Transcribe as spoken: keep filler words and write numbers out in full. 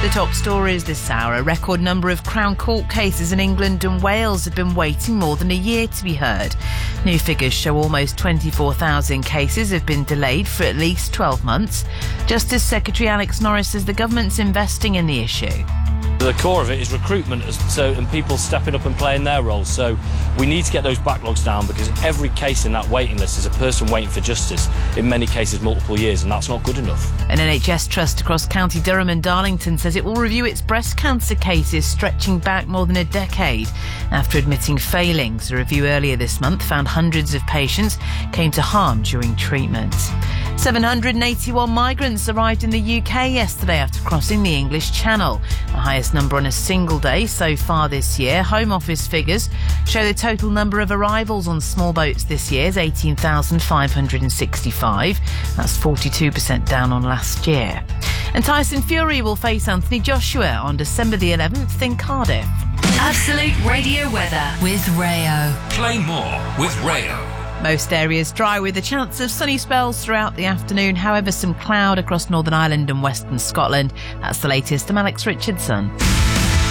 The top stories this hour. A record number of Crown Court cases in England and Wales have been waiting more than a year to be heard. New figures show almost twenty-four thousand cases have been delayed for at least twelve months. Justice Secretary Alex Norris says the government's investing in the issue. The core of it is recruitment, so and people stepping up and playing their roles. So we need to get those backlogs down, because every case in that waiting list is a person waiting for justice, in many cases multiple years, and that's not good enough. An N H S trust across County Durham and Darlington says it will review its breast cancer cases stretching back more than a decade after admitting failings. A review earlier this month found hundreds of patients came to harm during treatment. seven hundred eighty-one migrants arrived in the U K yesterday after crossing the English Channel, the highest number on a single day so far this year. Home Office figures show the total number of arrivals on small boats this year is eighteen thousand five hundred sixty-five. That's forty-two percent down on last year. And Tyson Fury will face Anthony Joshua on December the eleventh in Cardiff. Absolute Radio weather with Rayo. Play more with Rayo. Most areas dry with a chance of sunny spells throughout the afternoon. However, some cloud across Northern Ireland and western Scotland. That's the latest. I'm Alex Richardson.